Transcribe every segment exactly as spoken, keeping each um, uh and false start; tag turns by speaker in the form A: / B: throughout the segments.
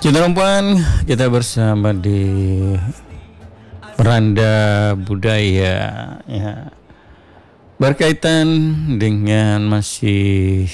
A: Cinta perempuan, kita bersama di Beranda Budaya ya, berkaitan dengan masih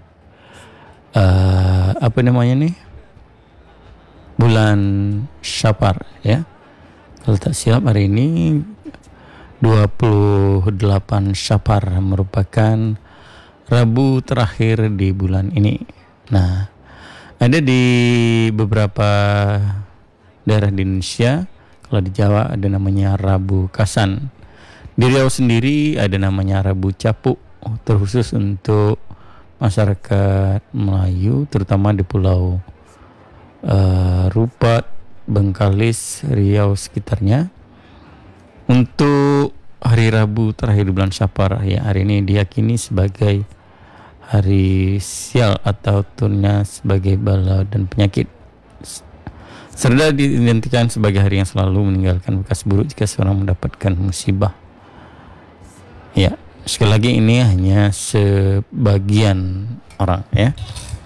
A: uh, apa namanya nih, bulan Syafar ya. Kalau tak silap hari ini dua puluh delapan Syafar merupakan Rabu terakhir di bulan ini. Nah, ada di beberapa daerah di Indonesia. Kalau di Jawa ada namanya Rabu Kasan. Di Riau sendiri ada namanya Rabu Capuk, terkhusus untuk masyarakat Melayu, terutama di Pulau uh, Rupat, Bengkalis, Riau sekitarnya. Untuk hari Rabu terakhir di bulan Syafar, ya, hari ini diyakini sebagai hari sial atau turunnya sebagai bala dan penyakit, serta diidentikan sebagai hari yang selalu meninggalkan bekas buruk jika seorang mendapatkan musibah. Ya, sekali lagi ini hanya sebagian orang ya.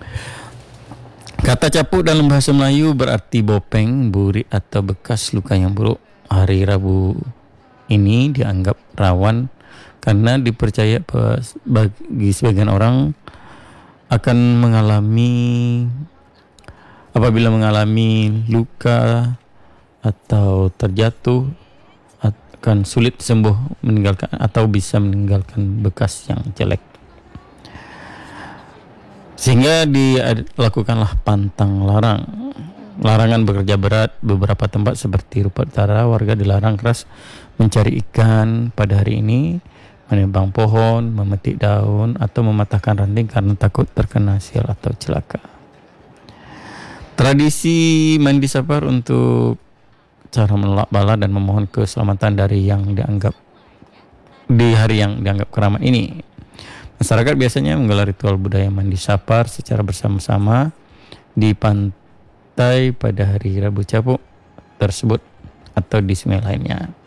A: Kata capuk dalam bahasa Melayu berarti bopeng, buri atau bekas luka yang buruk. Hari Rabu ini dianggap rawan karena dipercaya bagi sebagian orang akan mengalami apabila mengalami luka atau terjatuh akan sulit sembuh meninggalkan atau bisa meninggalkan bekas yang jelek, sehingga dilakukanlah pantang larang. Larangan bekerja berat. Beberapa tempat seperti Rupat Utara, warga dilarang keras mencari ikan pada hari ini, menebang pohon, memetik daun, atau mematahkan ranting karena takut terkena sial atau celaka. Tradisi mandi Syafar untuk cara menolak bala dan memohon keselamatan dari yang dianggap di hari yang dianggap keramat ini. Masyarakat biasanya menggelar ritual budaya mandi Syafar secara bersama-sama di pantai pada hari Rabu Capuk tersebut atau di sungai lainnya.